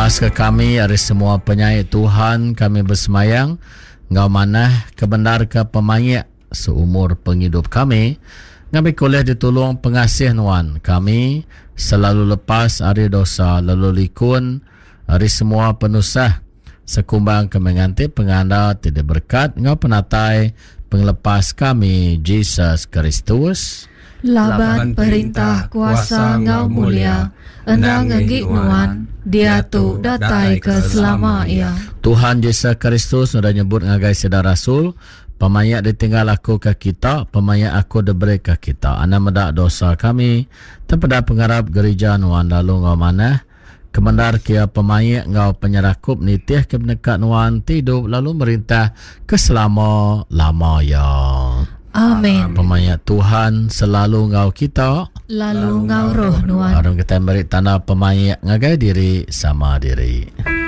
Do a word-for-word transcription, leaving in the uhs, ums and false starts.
Lepas ke kami hari semua penyaik Tuhan, kami bersemayang ngau manah kebenar ke pemayak seumur penghidup kami. Kami boleh ditolong pengasih nuan kami selalu lepas hari dosa lalu likun hari semua penusah sekumbang kemenganti penganda tidak berkat ngau penatai penglepas kami Jesus Kristus. Laban perintah kuasa ngau mulia, endang ngegik nuan, dia tu datai ke selama ia. Tuhan Yesus Kristus sudah nyebut ngagai sedar rasul, pemayak ditinggal aku ke kita, pemayak aku diberi ke kita. Ana medak dosa kami, tempada pengharap gereja nuan lalu ngau manah, kemendar kia pemayak ngau penyerakup nitih ke menekat nuan tidup lalu merintah ke selama lama ya. Amin. Pemayak Tuhan selalu ngau kita, lalu ngau roh nuan. Arung kita beri tanda pemayak ngagai diri sama diri.